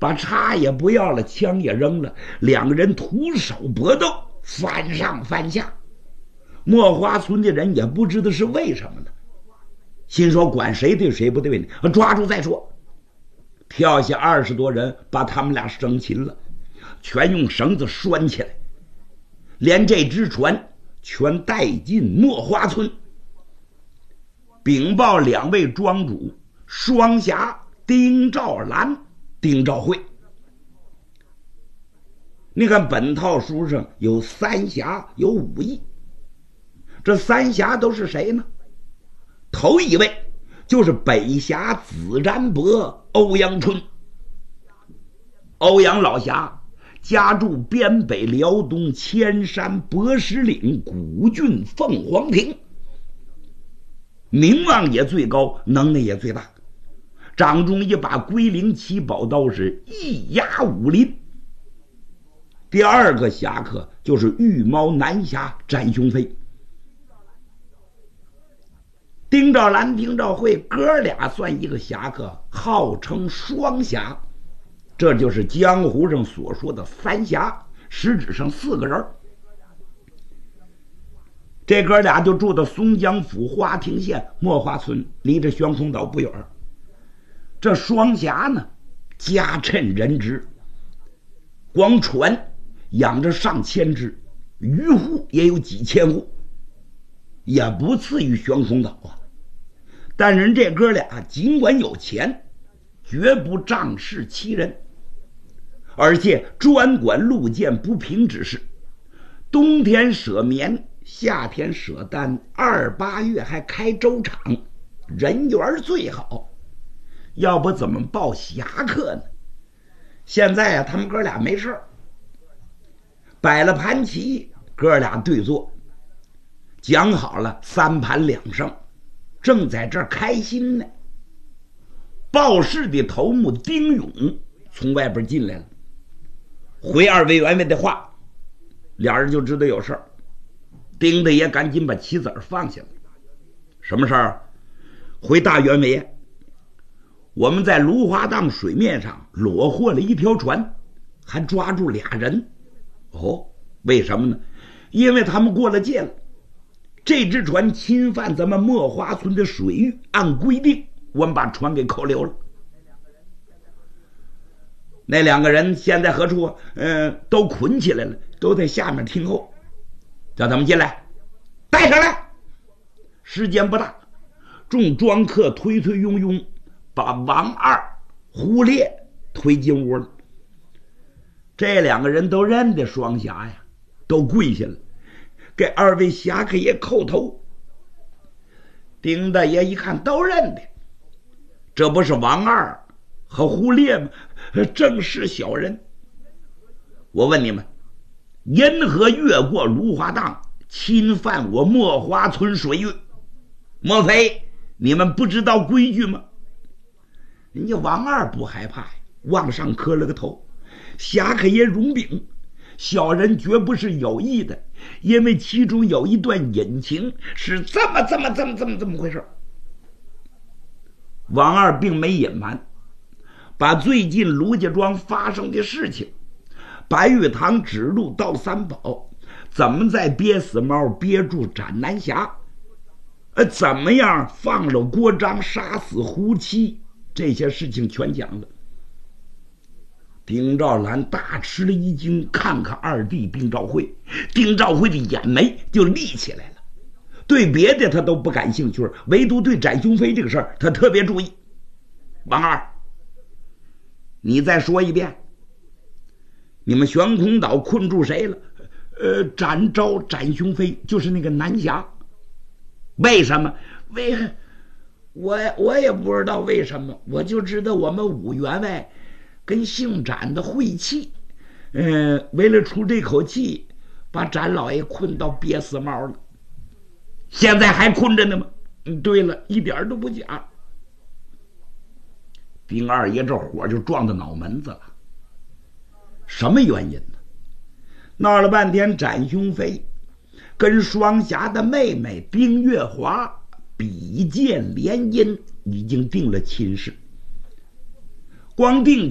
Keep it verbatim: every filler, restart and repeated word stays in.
把茶也不要了，枪也扔了，两个人徒手搏斗，翻上翻下。莫花村的人也不知道是为什么呢，心说管谁对谁不对呢，抓住再说。跳下二十多人，把他们俩生擒了，全用绳子拴起来，连这只船全带进墨花村，禀报两位庄主双侠丁兆兰、丁兆慧。你看本套书上有三侠有五义，这三侠都是谁呢？头一位就是北侠子瞻伯欧阳春。欧阳老侠家住边北辽东千山博石岭古郡凤凰亭，名望也最高，能耐也最大，掌中一把龟灵七宝刀是一压武林。第二个侠客就是玉猫南侠展雄飞。丁兆兰、丁兆慧哥俩算一个侠客，号称双侠，这就是江湖上所说的三侠，实质上四个人。这哥俩就住到松江府花亭县墨花村，离着悬空岛不远。这双侠呢，家趁人直，光船养着上千只，渔户也有几千户，也不次于悬空岛啊。但人这哥俩尽管有钱，绝不仗势欺人，而且专管路见不平之事，冬天舍棉，夏天舍单，二八月还开粥厂，人缘最好。要不怎么报侠客呢？现在啊，他们哥俩没事摆了盘棋，哥俩对坐，讲好了三盘两胜，正在这儿开心呢。报事的头目丁勇从外边进来了，回二位员外的话，俩人就知道有事儿。丁大爷赶紧把棋子放下了。什么事儿？回大员外爷，我们在芦花荡水面上裸获了一条船，还抓住俩人。哦，为什么呢？因为他们过了界了，这只船侵犯咱们墨花村的水域，按规定我们把船给扣留了。那两个人现在何处？呃，都捆起来了，都在下面听候，叫他们进来，带上来。时间不大，众庄客推推拥拥，把王二、胡烈推进屋了。这两个人都认得双侠呀，都跪下了，给二位侠客爷叩头。丁大爷一看都认得，这不是王二和胡烈吗？正是小人。我问你们，因何越过芦花荡，侵犯我墨花村水域？莫非你们不知道规矩吗？人家王二不害怕，往上磕了个头，侠客爷容禀，小人绝不是有意的，因为其中有一段隐情，是这么这么这么这么这么回事。王二并没隐瞒，把最近卢家庄发生的事情，白玉堂指路到三宝，怎么在憋死猫憋住斩南侠，呃，怎么样放了郭璋杀死胡七，这些事情全讲了。丁兆兰大吃了一惊，看看二弟丁兆辉，丁兆辉的眼眉就立起来了。对别的他都不感兴趣，唯独对展雄飞这个事儿他特别注意。王二，你再说一遍，你们悬空岛困住谁了？呃，展昭、展雄飞，就是那个南侠。为什么？为我我也不知道为什么，我就知道我们五员外跟姓展的晦气，嗯、呃，为了出这口气，把展老爷困到憋死猫了，现在还困着呢吗？嗯，对了，一点都不假。丁二爷这火就撞到脑门子了。什么原因呢？闹了半天，展雄飞跟双侠的妹妹丁月华比肩联姻，已经定了亲事。光定